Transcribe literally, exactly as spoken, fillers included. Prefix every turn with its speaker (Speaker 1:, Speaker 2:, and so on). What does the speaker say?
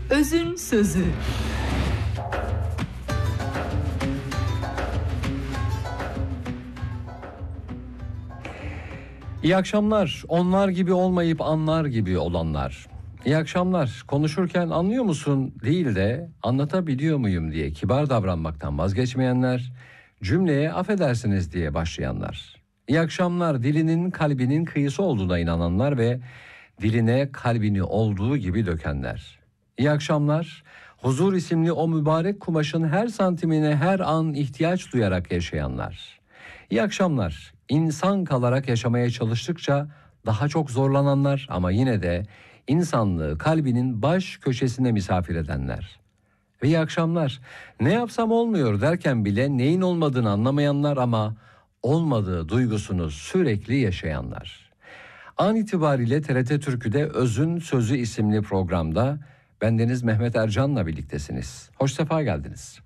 Speaker 1: Özün sözü.
Speaker 2: İyi akşamlar. Onlar gibi olmayıp anlar gibi olanlar. İyi akşamlar. Konuşurken anlıyor musun değil de anlatabiliyor muyum diye kibar davranmaktan vazgeçmeyenler, cümleye affedersiniz diye başlayanlar. İyi akşamlar. Dilinin kalbinin kıyısı olduğuna inananlar ve diline kalbini olduğu gibi dökenler. İyi akşamlar. Huzur isimli o mübarek kumaşın her santimine her an ihtiyaç duyarak yaşayanlar. İyi akşamlar. İnsan kalarak yaşamaya çalıştıkça daha çok zorlananlar ama yine de insanlığı kalbinin baş köşesine misafir edenler. Ve iyi akşamlar. Ne yapsam olmuyor derken bile neyin olmadığını anlamayanlar ama olmadığı duygusunu sürekli yaşayanlar. An itibariyle T R T Türkü'de Özün Sözü isimli programda bendeniz Mehmet Ercan'la birliktesiniz. Hoş sefa geldiniz.